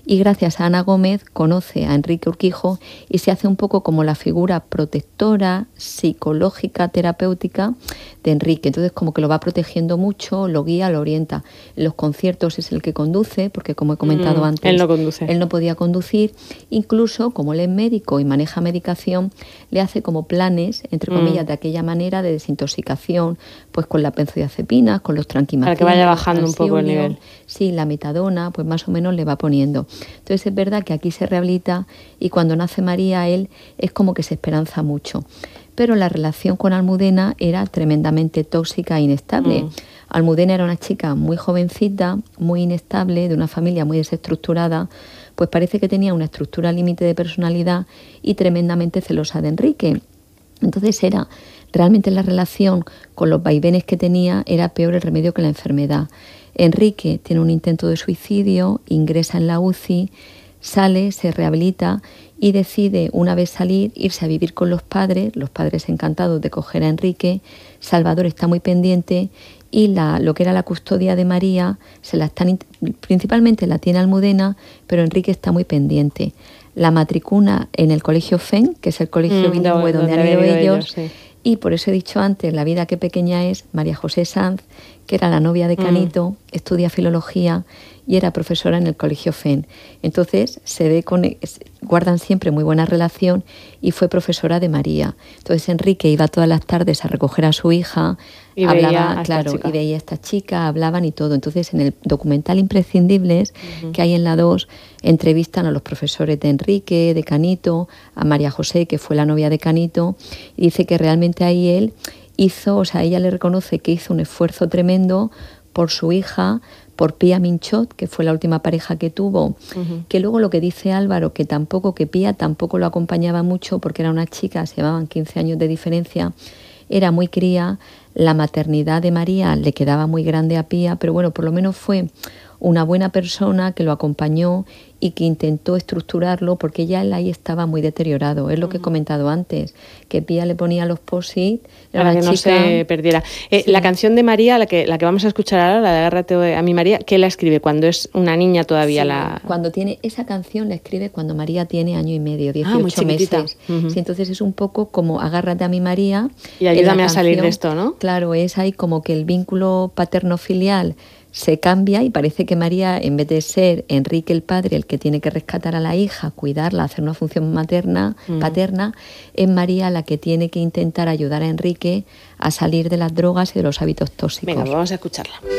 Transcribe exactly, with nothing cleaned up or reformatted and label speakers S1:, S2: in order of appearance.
S1: y gracias a Ana Gómez conoce a Enrique Urquijo y se hace un poco como la figura protectora, psicológica, terapéutica de Enrique. Entonces como que lo va protegiendo mucho, lo guía, lo orienta. En los conciertos es el que conduce, porque como he comentado mm, antes,
S2: él no conduce.
S1: Él no podía conducir. Incluso como él es médico y maneja medicación, le hace como planes, entre comillas, mm. de aquella manera de desintoxicación, pues con la benzodiazepina, con los tranquimacines.
S2: Para que vaya bajando un poco el nivel.
S1: Sí, la metadona, pues más o menos le va poniendo. Entonces es verdad que aquí se rehabilita y cuando nace María él es como que se esperanza mucho. Pero la relación con Almudena era tremendamente tóxica e inestable. Mm. Almudena era una chica muy jovencita, muy inestable, de una familia muy desestructurada, pues parece que tenía una estructura límite de personalidad y tremendamente celosa de Enrique. Entonces era realmente la relación con los vaivenes que tenía, era peor el remedio que la enfermedad. Enrique tiene un intento de suicidio, ingresa en la U C I, sale, se rehabilita y decide, una vez salir, irse a vivir con los padres, los padres encantados de coger a Enrique. Salvador está muy pendiente y la, lo que era la custodia de María, se la están, principalmente la tiene Almudena, pero Enrique está muy pendiente. La matricula en el colegio F E N, que es el colegio mm, bilingüe donde, donde han ido ellos, ellos sí. Y por eso he dicho antes, la vida que pequeña es. María José Sanz, que era la novia de Canito, mm. estudia filología y era profesora en el colegio F E N. Entonces se ve con, guardan siempre muy buena relación y fue profesora de María. Entonces Enrique iba todas las tardes a recoger a su hija,
S2: y
S1: hablaba,
S2: veía
S1: claro, y veía a esta chica, hablaban y todo. Entonces en el documental Imprescindibles, uh-huh. que hay en la dos, entrevistan a los profesores de Enrique, de Canito, a María José, que fue la novia de Canito, y dice que realmente ahí él hizo, o sea, ella le reconoce que hizo un esfuerzo tremendo por su hija, por Pía Minchot, que fue la última pareja que tuvo, uh-huh. que luego lo que dice Álvaro, que tampoco, que Pía tampoco lo acompañaba mucho porque era una chica, se llevaban quince años de diferencia, era muy cría, la maternidad de María le quedaba muy grande a Pía, pero bueno, por lo menos fue una buena persona que lo acompañó y que intentó estructurarlo porque ya él ahí estaba muy deteriorado. Es lo que he comentado antes, que Pía le ponía los posit
S2: para que chica, no se perdiera. Eh, sí. La canción de María, la que, la que vamos a escuchar ahora, la de Agárrate a mi María, ¿qué la escribe? Cuando es una niña todavía.
S1: Sí,
S2: la
S1: cuando tiene esa canción la escribe cuando María tiene año y medio, dieciocho
S2: ah,
S1: meses.
S2: Uh-huh.
S1: Sí, entonces es un poco como Agárrate a mi María.
S2: Y ayúdame a salir de esto, ¿no?
S1: Claro, es ahí como que el vínculo paterno-filial se cambia y parece que María, en vez de ser Enrique el padre el que tiene que rescatar a la hija, cuidarla, hacer una función materna, mm. paterna, es María la que tiene que intentar ayudar a Enrique a salir de las drogas y de los hábitos tóxicos.
S2: Venga, vamos a escucharla.